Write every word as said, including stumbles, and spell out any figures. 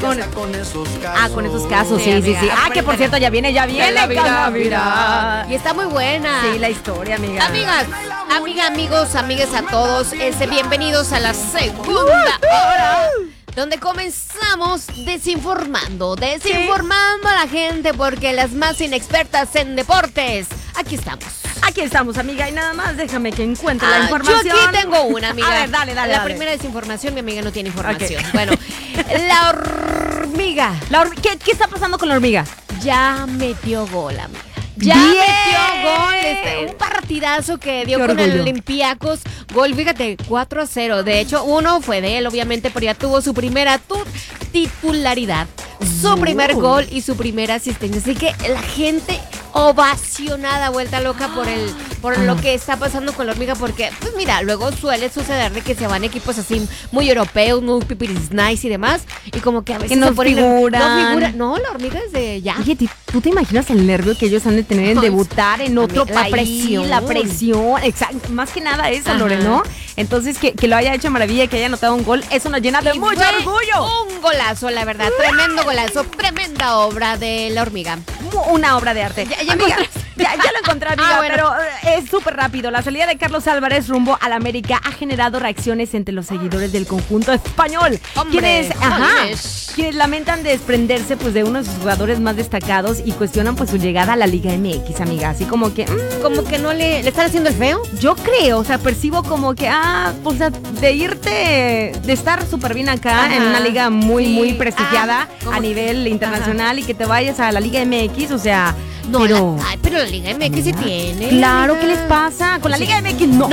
con, con esos casos. ah, con esos casos, sí, Sí, sí, sí. amiga, Ah, que por cierto ya viene, ya viene. la vida, Carla, mira. Y está muy buena. Sí, la historia, amiga. Amigas, amiga, amigos, amigas a todos, este, bienvenidos a la segunda hora, donde comenzamos desinformando, desinformando a la gente porque las más inexpertas en deportes, aquí estamos. Aquí estamos, amiga, y nada más déjame que encuentre Ah, la información. Yo aquí tengo una, amiga. A ver, dale, dale, La dale. primera desinformación, mi amiga no tiene información. Ok. Bueno, la hormiga La horm- ¿Qué, ¿Qué está pasando con la hormiga? ya metió gol, amiga. Ya ¡Bien! metió gol, este, un partidazo que dio Qué con el orgullo. Olympiacos. Gol, fíjate, cuatro a cero. De hecho, uno fue de él, obviamente, pero ya tuvo su primera tu- titularidad, su Uh. primer gol y su primera asistencia. Así que la gente ovacionada, vuelta loca por el por lo que está pasando con la hormiga, porque, pues mira, luego suele suceder de que se van equipos así muy europeos, muy pipiris nice y demás, y como que a veces Que no se ponen- figuran. No figura, no, la hormiga es de ya. Oye, ti- ¿tú te imaginas el nervio que ellos han de tener en Ay, debutar en otro la país? presión. La presión, exacto. Más que nada eso, Ajá. Lore, ¿no? Entonces, que, que lo haya hecho maravilla, que haya anotado un gol, eso nos llena de Y mucho fue orgullo. Un golazo, la verdad. Tremendo golazo. Tremenda obra de la hormiga. Mu- Una obra de arte. Ya- ya Amiga, encontraste. ya, ya lo encontré, amiga, Ah, bueno. pero eh, es súper rápido. La salida de Carlos Álvarez rumbo al América ha generado reacciones entre los seguidores del conjunto español. Hombre, quienes, ajá, jóvenes. quienes lamentan desprenderse pues de uno de sus jugadores más destacados y cuestionan pues su llegada a la Liga M X, amiga. Así como que, mm, Como que no le, le están haciendo el feo. yo creo, o sea, percibo como que, ah, o sea, de irte, de estar súper bien acá Ajá, en una liga muy, sí. muy prestigiada Ah, como a que- nivel internacional y que te vayas a la Liga M X, o sea, No, pero... la, ay, pero la Liga M X sí tiene. Claro, amiga. ¿qué les pasa? Con la Sí. Liga M X no.